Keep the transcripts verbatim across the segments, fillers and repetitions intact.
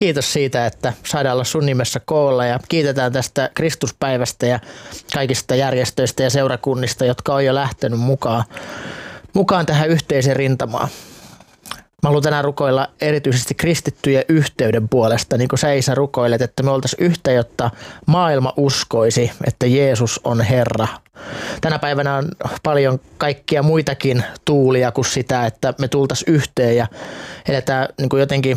kiitos siitä, että saadaan olla sun nimessä koolla ja kiitetään tästä Kristuspäivästä ja kaikista järjestöistä ja seurakunnista, jotka on jo lähtenyt mukaan, mukaan tähän yhteiseen rintamaan. Mä haluan tänään rukoilla erityisesti kristittyjen yhteyden puolesta, niin kuin sä Isä rukoilet, että me oltaisiin yhtä, jotta maailma uskoisi, että Jeesus on Herra. Tänä päivänä on paljon kaikkia muitakin tuulia kuin sitä, että me tultaisiin yhteen ja eletään niin kuin jotenkin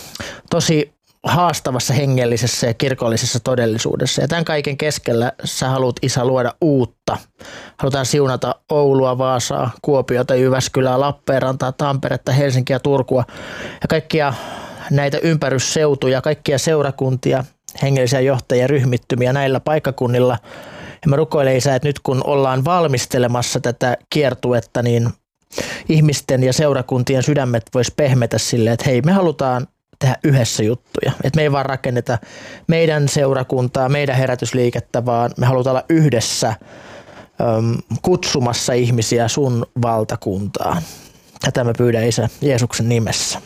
tosi haastavassa hengellisessä ja kirkollisessa todellisuudessa. Ja tämän kaiken keskellä sä haluat, Isä, luoda uutta. Halutaan siunata Oulua, Vaasaa, Kuopiota, Jyväskylää, Lappeenrantaa, Tamperetta, Helsinkiä, Turkua ja kaikkia näitä ympärysseutuja, kaikkia seurakuntia, hengellisiä johtajia, ryhmittymiä näillä paikkakunnilla. Ja mä rukoilen, Isä, että nyt kun ollaan valmistelemassa tätä kiertuetta, niin ihmisten ja seurakuntien sydämet vois pehmetä silleen, että hei, me halutaan tehdä yhdessä juttuja. Että me ei vaan rakenneta meidän seurakuntaa, meidän herätysliikettä, vaan me halutaan olla yhdessä äm, kutsumassa ihmisiä sun valtakuntaan. Tätä mä pyydän, Isä, Jeesuksen nimessä.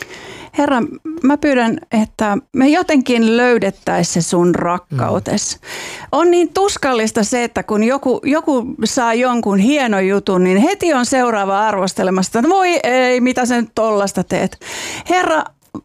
Herra, mä pyydän, että me jotenkin löydettäisiin se sun rakkautes. Mm. On niin tuskallista se, että kun joku, joku saa jonkun hienon jutun, niin heti on seuraava arvostelemassa, että voi ei, mitä sä nyt tollasta teet. Herra,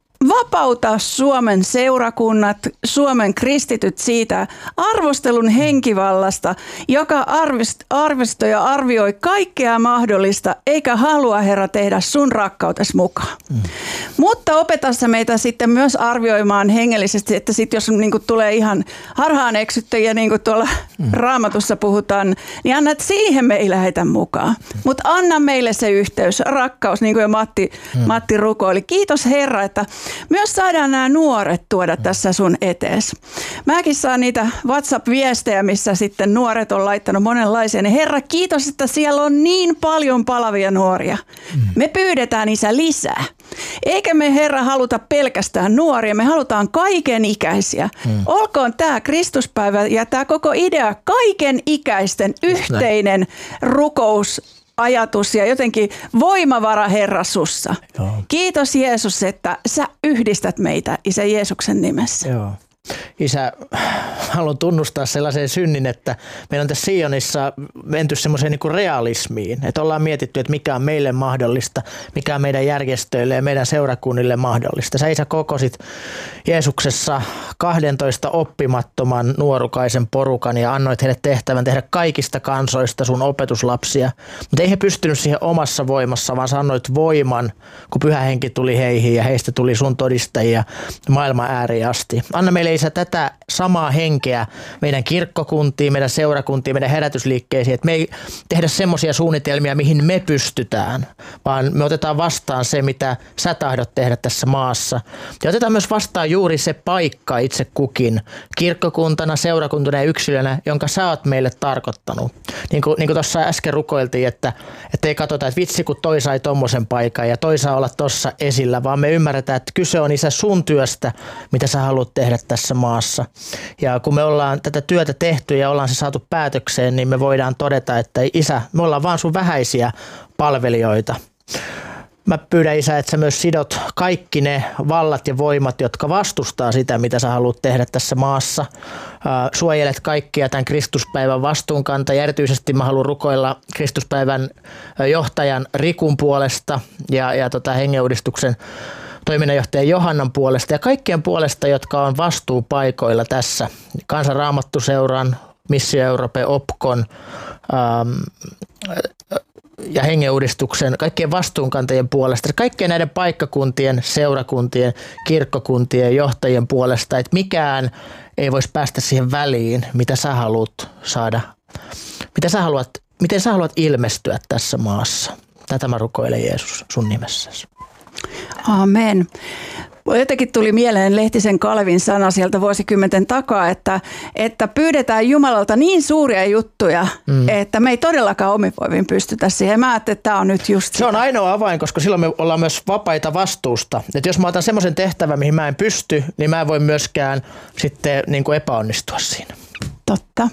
vapauta Suomen seurakunnat, Suomen kristityt siitä arvostelun henkivallasta, joka arvostoi ja arvioi kaikkea mahdollista, eikä halua, Herra, tehdä sun rakkautes mukaan. Mm. Mutta opetassa meitä sitten myös arvioimaan hengellisesti, että sitten jos niin kuin tulee ihan harhaan eksyttäjiä, niin kuin tuolla mm. Raamatussa puhutaan, niin anna, että siihen me ei lähetä mukaan. Mm. Mutta anna meille se yhteys, rakkaus, niin kuin jo Matti, mm. Matti rukoili. Kiitos, Herra, että myös saadaan nämä nuoret tuoda tässä sun etees. Mäkin saan niitä WhatsApp-viestejä, missä sitten nuoret on laittanut monenlaisia. Niin Herra, kiitos, että siellä on niin paljon palavia nuoria. Mm. Me pyydetään, Isä, lisää. Eikä me, Herra, haluta pelkästään nuoria, me halutaan kaiken ikäisiä. Mm. Olkoon tämä Kristuspäivä ja tämä koko idea kaiken ikäisten yhteinen rukous, ajatus ja jotenkin voimavara, Herra, sussa. Joo. Kiitos, Jeesus, että sä yhdistät meitä, Isä, Jeesuksen nimessä. Joo. Isä, haluan tunnustaa sellaisen synnin, että meillä on tässä Sionissa menty semmoiseen niin kuin realismiin, että ollaan mietitty, että mikä on meille mahdollista, mikä on meidän järjestöille ja meidän seurakunnille mahdollista. Sä, Isä, kokosit Jeesuksessa kahdentoista oppimattoman nuorukaisen porukan ja annoit heille tehtävän tehdä kaikista kansoista sun opetuslapsia, mutta ei he pystynyt siihen omassa voimassa, vaan sä annoit voiman, kun Pyhä Henki tuli heihin ja heistä tuli sun todistajia maailman ääriin asti. Anna meille, Isä, tätä samaa henkeä meidän kirkkokuntiin, meidän seurakuntiin, meidän herätysliikkeisiin, että me ei tehdä semmoisia suunnitelmia, mihin me pystytään, vaan me otetaan vastaan se, mitä sä tahdot tehdä tässä maassa. Ja otetaan myös vastaan juuri se paikka itse kukin, kirkkokuntana, seurakuntana ja yksilönä, jonka sä oot meille tarkoittanut. Niin kuin, niin kuin tuossa äsken rukoiltiin, että, että ei katsota, että vitsi kun toi sai tommosen paikan ja toi saa olla tossa esillä, vaan me ymmärretään, että kyse on, Isä, sun työstä, mitä sä haluat tehdä tässä maassa. Ja kun me ollaan tätä työtä tehty ja ollaan se saatu päätökseen, niin me voidaan todeta, että Isä, me ollaan vaan sun vähäisiä palvelijoita. Mä pyydän, Isä, että sä myös sidot kaikki ne vallat ja voimat, jotka vastustaa sitä, mitä sä haluat tehdä tässä maassa. Suojelet kaikkia tämän Kristuspäivän vastuunkantajia. Erityisesti mä haluan rukoilla Kristuspäivän johtajan Rikun puolesta ja, ja tota hengenuudistuksen toiminnanjohtaja Johannan puolesta ja kaikkien puolesta, jotka on vastuupaikoilla tässä. Kansan Raamattuseuran, Missio Euroopan, Opkon ähm, ja hengenuudistuksen, kaikkien vastuunkantajien puolesta, kaikkien näiden paikkakuntien, seurakuntien, kirkkokuntien johtajien puolesta, että mikään ei voisi päästä siihen väliin, mitä sä haluat saada, mitä sä haluat, miten sä haluat ilmestyä tässä maassa. Tätä mä rukoilen, Jeesus, sun nimessäsi. Amen. Jotenkin tuli mieleen Lehtisen Kalevin sana sieltä vuosikymmenten takaa, että, että pyydetään Jumalalta niin suuria juttuja, mm. että me ei todellakaan omin voimin pystytä siihen. Mä ajattelin, että tämä on nyt just Se sitä. On ainoa avain, koska silloin me ollaan myös vapaita vastuusta. Että jos mä otan semmoisen tehtävän, mihin mä en pysty, niin mä en voi myöskään sitten niin kuin epäonnistua siinä. Totta.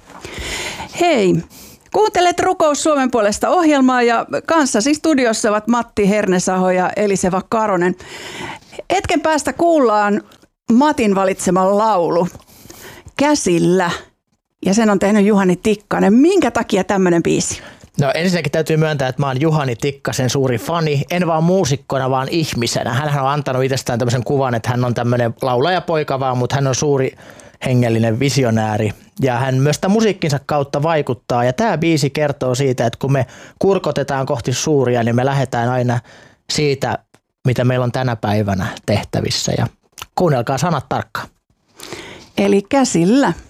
Hei. Kuuntelet Rukous Suomen puolesta -ohjelmaa ja kanssasi studiossa ovat Matti Hernesaho ja Eliseva Karonen. Hetken päästä kuullaan Matin valitsema laulu Käsillä. Ja sen on tehnyt Juhani Tikkanen. Minkä takia tämmöinen biisi? No ensinnäkin täytyy myöntää, että mä oon Juhani Tikkasen suuri fani. En vaan muusikkona, vaan ihmisenä. Hänhän on antanut itsestään tämmöisen kuvan, että hän on tämmöinen laulajapoika vaan, mutta hän on suuri hengellinen visionääri. Ja hän myös tämän musiikkinsa kautta vaikuttaa. Ja tämä biisi kertoo siitä, että kun me kurkotetaan kohti suuria, niin me lähdetään aina siitä, mitä meillä on tänä päivänä tehtävissä. Ja kuunnelkaa sanat tarkkaan. Eli Käsillä.